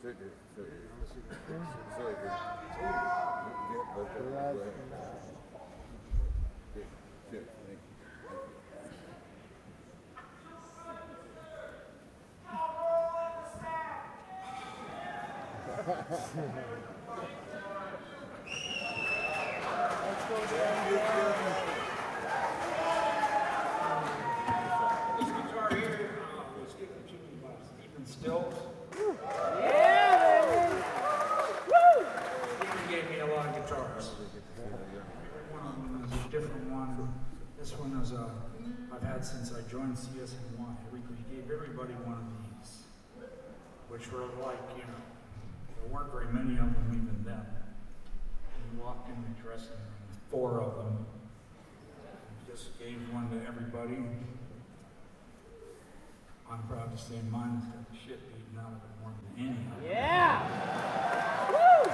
Stills. Yeah, baby. Woo! Stephen gave me a lot of guitars. One of them is a different one. This one is I've had since I joined CSNY. He gave everybody one of these, which were like, there weren't very many of them even then. He walked in the dressing room with 4 of them. He just gave one to everybody. I'm proud to say mine's got the shit beaten out of it more than any of them. Yeah! Woo!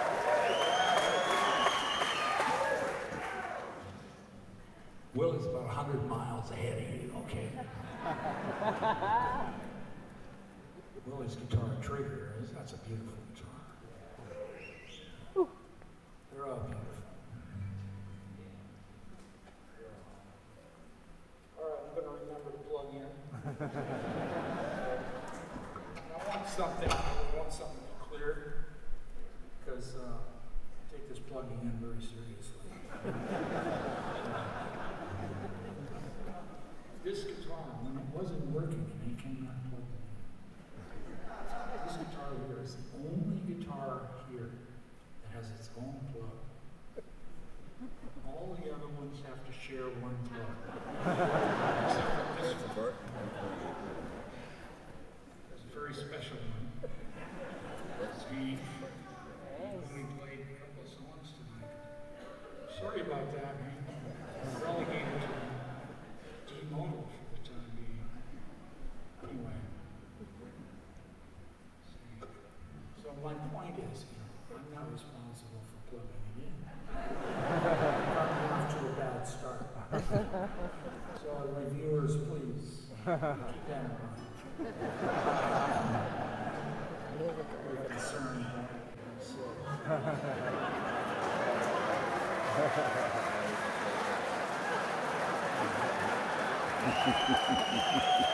Willie's about 100 miles ahead of you, okay? Willie's guitar trigger that's a beautiful guitar. Woo. They're all beautiful. All right, I'm going to remember to plug in. I want something clear, because I take this plugging in very seriously. This guitar, when it wasn't working, it came not plugged in. This guitar here is the only guitar here that has its own plug. All the other ones have to share one plug. Except for this one. It's a very special one. Steve only played a couple of songs tonight. Sorry about that, man. Relegated to D-Mono for the time being. Anyway. So my point is, I'm not responsible for plugging it in. I'm off to a bad start. So reviewers, please keep that in mind. We're concerned about